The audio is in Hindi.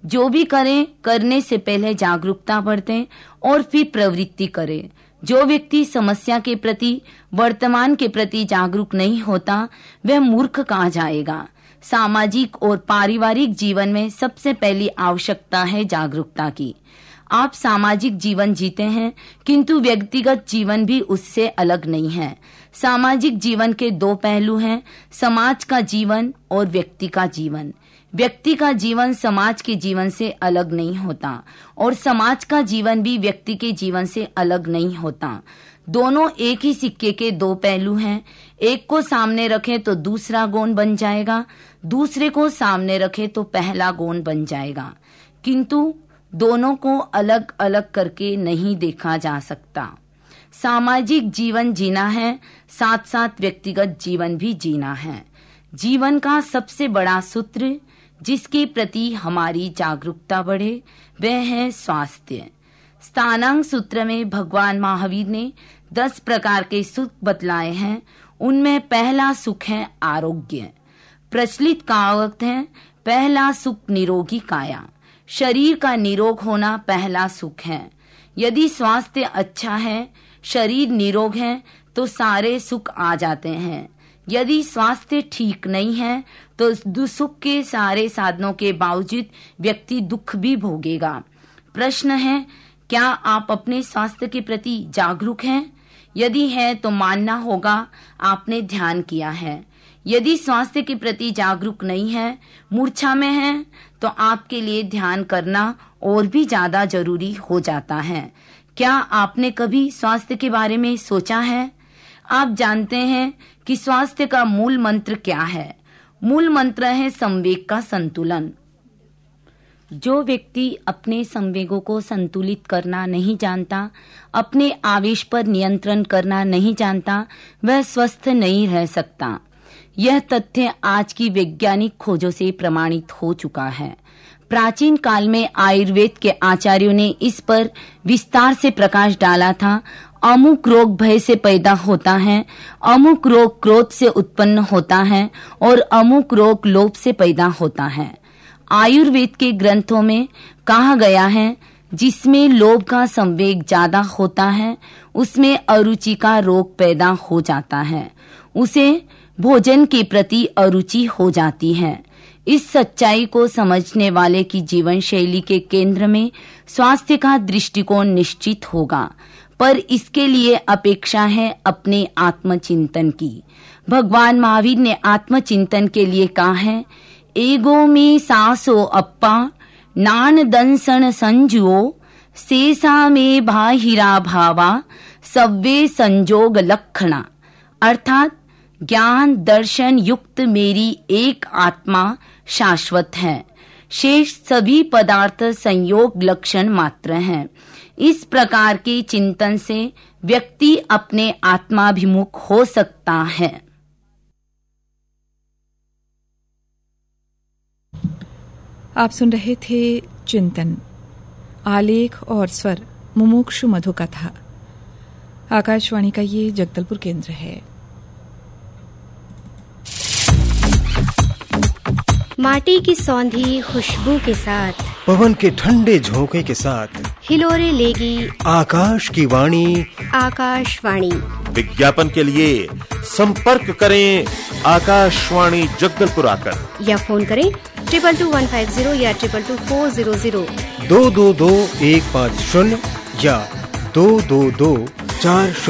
जो भी करें, करने से पहले जागरूकता बरतें और फिर प्रवृत्ति करें। जो व्यक्ति समस्या के प्रति, वर्तमान के प्रति जागरूक नहीं होता, वह मूर्ख कहा जाएगा। सामाजिक और पारिवारिक जीवन में सबसे पहली आवश्यकता है जागरूकता की। आप सामाजिक जीवन जीते हैं, किंतु व्यक्तिगत जीवन भी उससे अलग नहीं है। सामाजिक जीवन के दो पहलू हैं, समाज का जीवन और व्यक्ति का जीवन। व्यक्ति का जीवन समाज के जीवन से अलग नहीं होता और समाज का जीवन भी व्यक्ति के जीवन से अलग नहीं होता। दोनों एक ही सिक्के के दो पहलू हैं। एक को सामने रखें तो दूसरा गौण बन जाएगा, दूसरे को सामने रखें तो पहला गौण बन जाएगा, किंतु दोनों को अलग अलग करके नहीं देखा जा सकता। सामाजिक जीवन जीना है, साथ साथ व्यक्तिगत जीवन भी जीना है। जीवन का सबसे बड़ा सूत्र जिसके प्रति हमारी जागरूकता बढ़े, वह है स्वास्थ्य। स्थानांक सूत्र में भगवान महावीर ने 10 प्रकार के सुख बतलाए हैं। उनमें पहला सुख है आरोग्य। प्रचलित कहावत है, पहला सुख निरोगी काया। शरीर का निरोग होना पहला सुख है। यदि स्वास्थ्य अच्छा है, शरीर निरोग है, तो सारे सुख आ जाते हैं। यदि स्वास्थ्य ठीक नहीं है तो सुख के सारे साधनों के बावजूद व्यक्ति दुख भी भोगेगा। प्रश्न है, क्या आप अपने स्वास्थ्य के प्रति जागरूक हैं? यदि है तो मानना होगा आपने ध्यान किया है। यदि स्वास्थ्य के प्रति जागरूक नहीं है, मूर्छा में है, तो आपके लिए ध्यान करना और भी ज्यादा जरूरी हो जाता है। क्या आपने कभी स्वास्थ्य के बारे में सोचा है? आप जानते हैं कि स्वास्थ्य का मूल मंत्र क्या है? मूल मंत्र है संवेग का संतुलन। जो व्यक्ति अपने संवेगों को संतुलित करना नहीं जानता, अपने आवेश पर नियंत्रण करना नहीं जानता, वह स्वस्थ नहीं रह सकता। यह तथ्य आज की वैज्ञानिक खोजों से प्रमाणित हो चुका है। प्राचीन काल में आयुर्वेद के आचार्यों ने इस पर विस्तार से प्रकाश डाला था। अमुक रोग भय से पैदा होता है, अमुक रोग क्रोध से उत्पन्न होता है और अमुक रोग लोभ से पैदा होता है। आयुर्वेद के ग्रंथों में कहा गया है, जिसमें लोभ का संवेग ज्यादा होता है, उसमें अरुचि का रोग पैदा हो जाता है, उसे भोजन के प्रति अरुचि हो जाती है। इस सच्चाई को समझने वाले की जीवन शैली के केंद्र में स्वास्थ्य का दृष्टिकोण निश्चित होगा, पर इसके लिए अपेक्षा है अपने आत्मचिंतन की। भगवान महावीर ने आत्मचिंतन के लिए कहा है, एगो में सासो अप्पा नान दंसन संजुओ सेसा में बाहिरा भावा सव्वे संजोग लक्षणा। अर्थात ज्ञान दर्शन युक्त मेरी एक आत्मा शाश्वत है, शेष सभी पदार्थ संयोग लक्षण मात्र हैं। इस प्रकार के चिंतन से व्यक्ति अपने आत्माभिमुख हो सकता है। आप सुन रहे थे चिंतन, आलेख और स्वर मुमुक्षु मधुकथा। आकाशवाणी का ये जगदलपुर केंद्र है। माटी की सौंधी खुशबू के साथ, पवन के ठंडे झोंके के साथ हिलोरे लेगी आकाश की वाणी। आकाशवाणी विज्ञापन के लिए संपर्क करें आकाशवाणी जगदलपुर आकर, या फोन करें 222150 या 222400 222-150 या 222-4